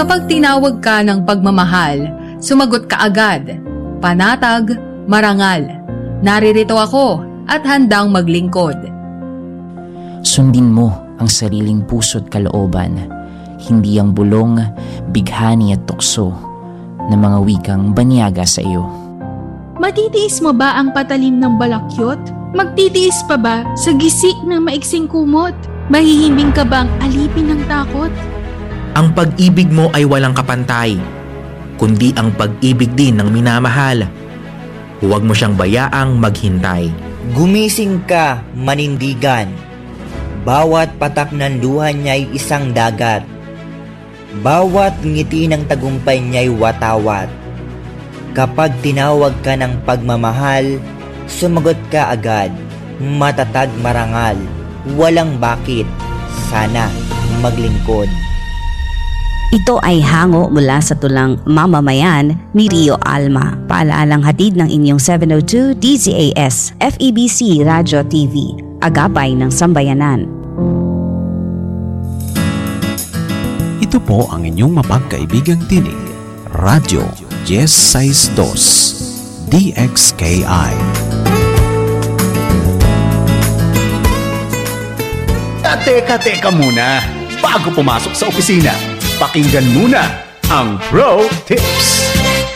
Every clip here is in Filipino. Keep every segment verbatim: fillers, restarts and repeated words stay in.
Kapag tinawag ka ng pagmamahal, sumagot ka agad. Panatag, marangal. Naririto ako at handang maglingkod. Sundin mo ang sariling puso't kalooban, hindi ang bulong, bighani at tukso na mga wikang banyaga sa iyo. Matitiis mo ba ang patalim ng balakyot? Magtitiis pa ba sa gisik ng maiksing kumot? Mahihimbing ka bang alipin ng takot? Ang pag-ibig mo ay walang kapantay, kundi ang pag-ibig din ng minamahal. Huwag mo siyang bayaang maghintay. Gumising ka, manindigan. Bawat patak ng luha niya'y isang dagat. Bawat ngiti ng tagumpay niya'y watawat. Kapag tinawag ka ng pagmamahal, sumagot ka agad. Matatag, marangal. Walang bakit. Sana maglingkod. Ito ay hango mula sa tulang Mamamayan ni Rio Alma. Paalalang hatid ng inyong seven oh two D Z A S F E B C Radio T V. Agapay ng Sambayanan. Ito po ang inyong mapagkaibigang tinig, Radyo Yes Size Dos, D X K I. Teka, teka muna. Bago pumasok sa opisina, pakinggan muna ang Pro Tips.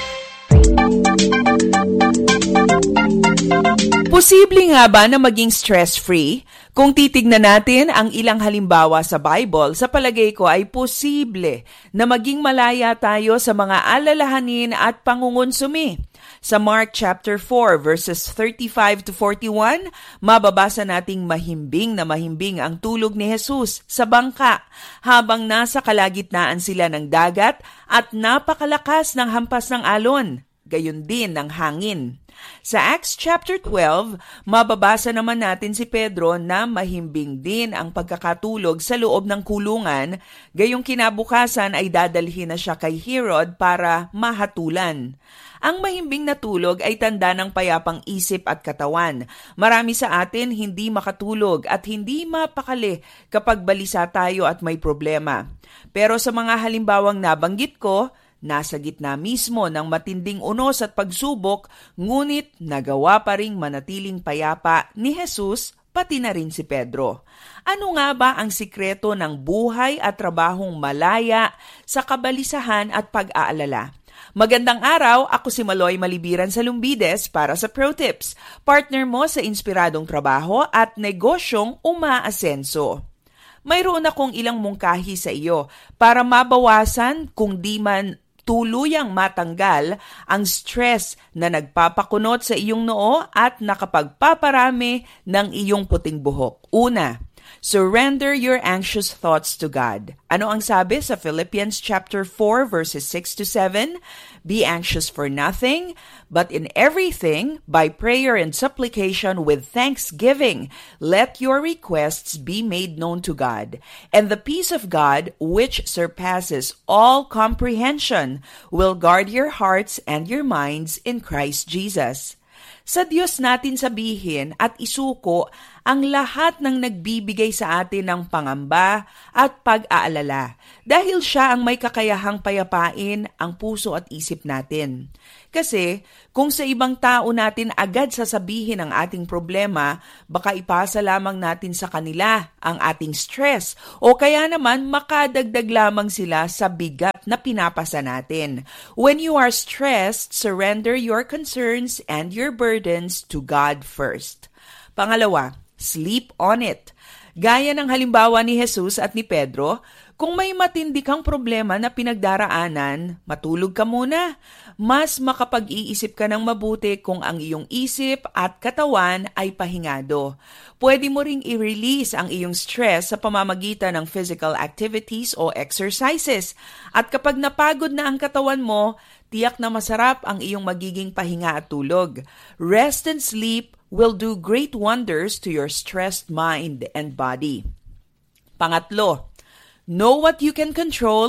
Posible nga ba na maging stress-free? Kung titignan natin ang ilang halimbawa sa Bible, sa palagay ko ay posible na maging malaya tayo sa mga alalahanin at pangungunsumi. Sa Mark chapter four verses thirty-five to forty-one, mababasa nating mahimbing na mahimbing ang tulog ni Jesus sa bangka habang nasa kalagitnaan sila ng dagat at napakalakas ng hampas ng alon, gayon din ng hangin. Sa Acts chapter twelve, mababasa naman natin si Pedro na mahimbing din ang pagkakatulog sa loob ng kulungan, gayong kinabukasan ay dadalhin na siya kay Herod para mahatulan. Ang mahimbing na tulog ay tanda ng payapang isip at katawan. Marami sa atin hindi makatulog at hindi mapakali kapag balisa tayo at may problema. Pero sa mga halimbawang nabanggit ko, nasa gitna mismo ng matinding unos at pagsubok, ngunit nagawa pa ring manatiling payapa ni Jesus, pati na rin si Pedro. Ano nga ba ang sikreto ng buhay at trabahong malaya sa kabalisahan at pag-aalala? Magandang araw, ako si Maloy Malibiran sa Lumbides para sa Pro Tips, partner mo sa inspiradong trabaho at negosyong umaasenso. Mayroon akong ilang mungkahi sa iyo para mabawasan kung di man tuluyang matanggal ang stress na nagpapakunot sa iyong noo at nakapagpaparami ng iyong puting buhok. Una, surrender your anxious thoughts to God. Ano ang sabi sa Philippians chapter four verses six to seven? Be anxious for nothing, but in everything, by prayer and supplication with thanksgiving, let your requests be made known to God. And the peace of God, which surpasses all comprehension, will guard your hearts and your minds in Christ Jesus. Sa Diyos natin sabihin at isuko ang lahat ng nagbibigay sa atin ng pangamba at pag-aalala dahil siya ang may kakayahang payapain ang puso at isip natin. Kasi kung sa ibang tao natin agad sasabihin ang ating problema, baka ipasa lamang natin sa kanila ang ating stress o kaya naman makadagdag lamang sila sa bigat na pinapasa natin. When you are stressed, surrender your concerns and your burdens to God first. Pangalawa, sleep on it. Gaya ng halimbawa ni Jesus at ni Pedro, kung may matindi kang problema na pinagdaraanan, matulog ka muna. Mas makapag-iisip ka ng mabuti kung ang iyong isip at katawan ay pahingado. Pwede mo ring i-release ang iyong stress sa pamamagitan ng physical activities o exercises. At kapag napagod na ang katawan mo, tiyak na masarap ang iyong magiging pahinga at tulog. Rest and sleep will do great wonders to your stressed mind and body. Pangatlo, know what you can control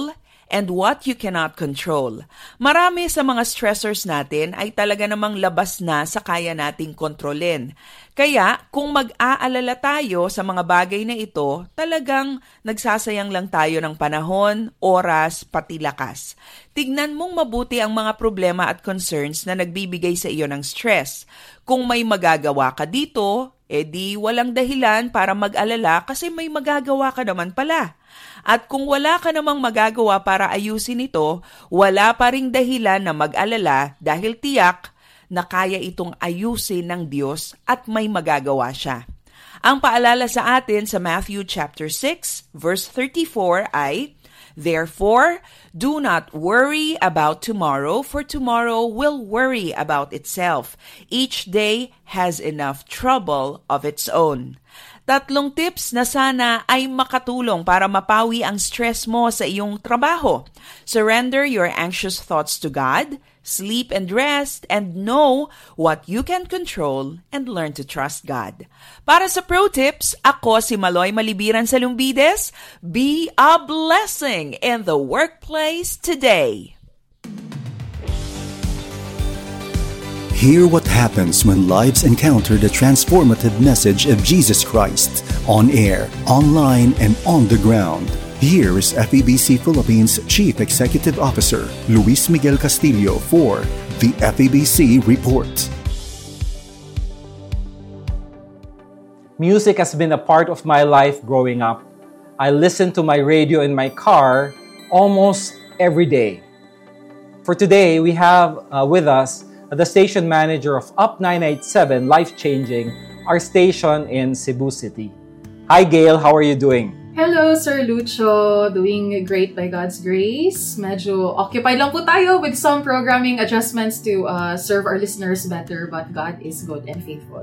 and what you cannot control. Marami sa mga stressors natin ay talaga namang labas na sa kaya nating kontrolin. Kaya kung mag-aalala tayo sa mga bagay na ito, talagang nagsasayang lang tayo ng panahon, oras, pati lakas. Tignan mong mabuti ang mga problema at concerns na nagbibigay sa iyo ng stress. Kung may magagawa ka dito, edi walang dahilan para mag-alala kasi may magagawa ka naman pala. At kung wala ka namang magagawa para ayusin ito, wala pa ring dahilan na mag-alala dahil tiyak na kaya itong ayusin ng Diyos at may magagawa siya. Ang paalala sa atin sa Matthew chapter six, verse thirty-four ay, "Therefore, do not worry about tomorrow, for tomorrow will worry about itself. Each day has enough trouble of its own." Tatlong tips na sana ay makatulong para mapawi ang stress mo sa iyong trabaho. Surrender your anxious thoughts to God, sleep and rest, and know what you can control and learn to trust God. Para sa Pro Tips, ako si Maloy Malibiran sa Lumbides. Be a blessing in the workplace today. Hear what happens when lives encounter the transformative message of Jesus Christ on air, online, and on the ground. Here is F E B C Philippines Chief Executive Officer Luis Miguel Castillo for the F E B C Report. Music has been a part of my life growing up. I listen to my radio in my car almost every day. For today, we have uh, with us the station manager of Up nine eighty-seven Life Changing, our station in Cebu City. Hi Gail, how are you doing? Hello Sir Lucho, doing great by God's grace. Medyo occupied lang po tayo with some programming adjustments to uh, serve our listeners better, but God is good and faithful.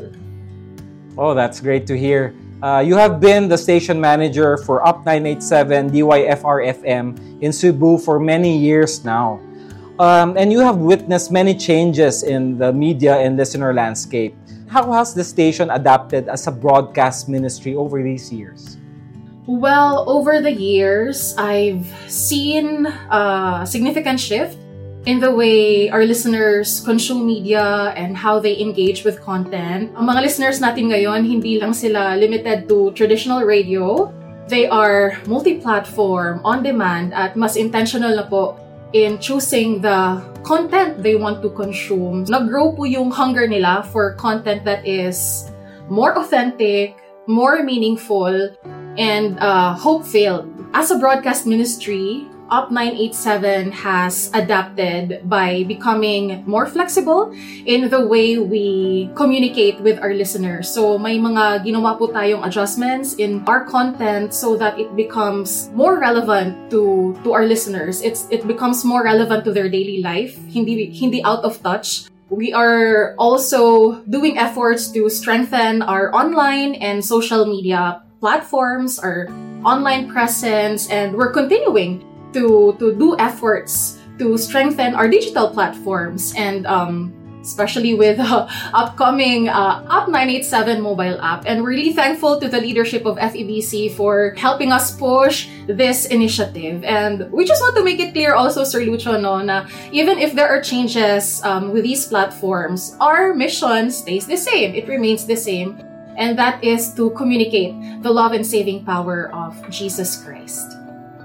Oh, that's great to hear. Uh, you have been the station manager for Up nine eighty-seven D Y F R F M in Cebu for many years now. Um, and you have witnessed many changes in the media and listener landscape. How has the station adapted as a broadcast ministry over these years? Well, over the years, I've seen a significant shift in the way our listeners consume media and how they engage with content. Ang mga listeners natin ngayon, hindi lang sila limited to traditional radio. They are multi-platform, on-demand, at mas intentional na po in choosing the content they want to consume. Nag-grow po yung hunger nila for content that is more authentic, more meaningful, and uh, hope-filled. As a broadcast ministry, Up nine eighty-seven has adapted by becoming more flexible in the way we communicate with our listeners. So may mga ginawa po tayong adjustments in our content so that it becomes more relevant to to our listeners. It's it becomes more relevant to their daily life, hindi hindi out of touch. We are also doing efforts to strengthen our online and social media platforms, our online presence, and we're continuing to to do efforts to strengthen our digital platforms, and um, especially with the upcoming uh, Up nine eighty-seven mobile app. And we're really thankful to the leadership of F E B C for helping us push this initiative. And we just want to make it clear also, Sir Lucho, no, na even if there are changes um, with these platforms, our mission stays the same. It remains the same. And that is to communicate the love and saving power of Jesus Christ.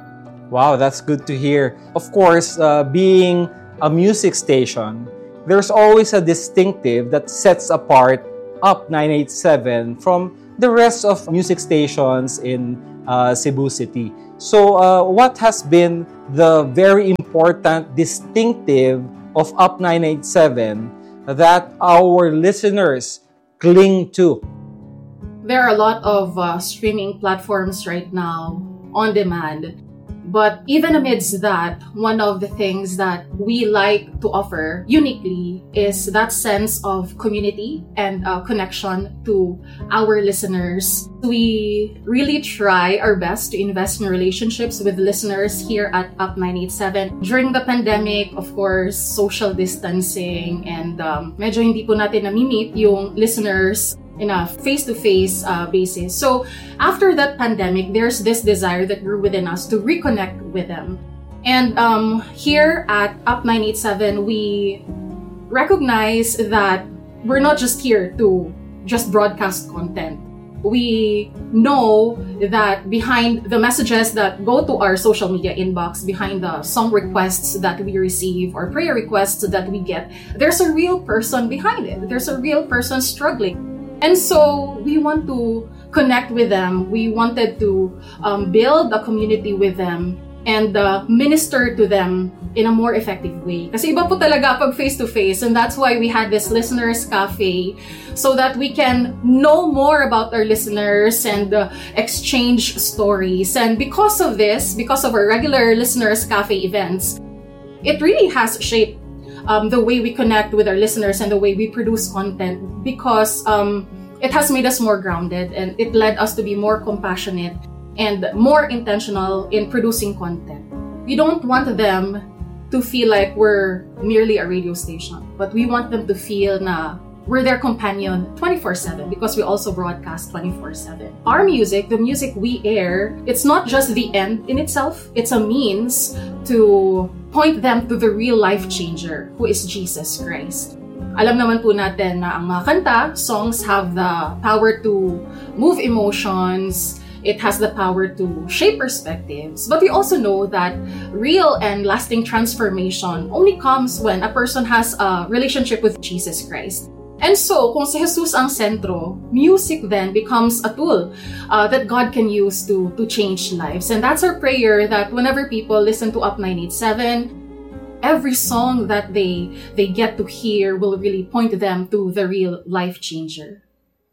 Wow, that's good to hear. Of course, uh, being a music station, there's always a distinctive that sets apart Up nine eighty-seven from the rest of music stations in uh, Cebu City. So, uh, what has been the very important distinctive of Up nine eighty-seven that our listeners cling to? There are a lot of uh, streaming platforms right now on demand. But even amidst that, one of the things that we like to offer uniquely is that sense of community and uh, connection to our listeners. We really try our best to invest in relationships with listeners here at Up nine eighty-seven. During the pandemic, of course, social distancing, and um, medyo hindi po natin nami-meet yung listeners in a face-to-face uh, basis. So after that pandemic, there's this desire that grew within us to reconnect with them. And um, here at Up nine eighty-seven, we recognize that we're not just here to just broadcast content. We know that behind the messages that go to our social media inbox, behind the song requests that we receive or prayer requests that we get, there's a real person behind it. There's a real person struggling. And so we want to connect with them. We wanted to um, build a community with them and uh, minister to them in a more effective way. Kasi iba po talaga pag face-to-face, and that's why we had this Listeners Cafe, so that we can know more about our listeners and uh, exchange stories. And because of this, because of our regular Listeners Cafe events, it really has shaped um, the way we connect with our listeners and the way we produce content, because um, it has made us more grounded, and it led us to be more compassionate and more intentional in producing content. We don't want them to feel like we're merely a radio station, but we want them to feel na we're their companion twenty-four seven, because we also broadcast twenty-four seven. Our music, the music we air, it's not just the end in itself, it's a means to point them to the real life changer, who is Jesus Christ. Alam naman po natin na ang mga kanta, songs have the power to move emotions. It has the power to shape perspectives. But we also know that real and lasting transformation only comes when a person has a relationship with Jesus Christ. And so, kung si Jesus ang sentro, music then becomes a tool uh, that God can use to, to change lives. And that's our prayer, that whenever people listen to Up nine eighty-seven, every song that they, they get to hear will really point them to the real life changer.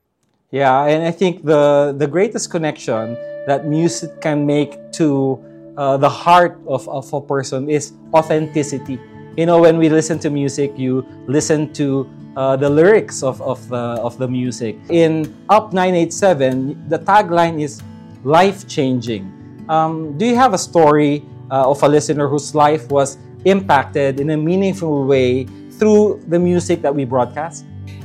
Yeah, and I think the, the greatest connection that music can make to uh, the heart of, of a person is authenticity. You know, when we listen to music, you listen to uh, the lyrics of, of, the, of the music. In Up nine eighty-seven, the tagline is life-changing. Um, do you have a story uh, of a listener whose life was impacted in a meaningful way through the music that we broadcast?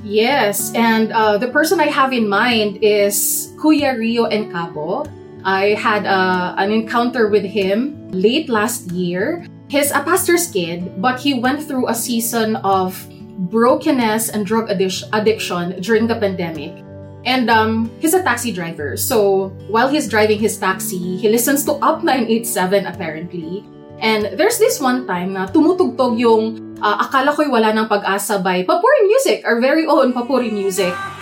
Yes, and uh, the person I have in mind is Kuya Rio Encabo. I had uh, an encounter with him late last year. He's a pastor's kid, but he went through a season of brokenness and drug addic- addiction during the pandemic. And um, he's a taxi driver. So while he's driving his taxi, he listens to Up nine eighty-seven apparently. And there's this one time na tumutugtog yung uh, Akala Ko'y Wala Ng Pag-asa by Papuri Music, our very own Papuri Music.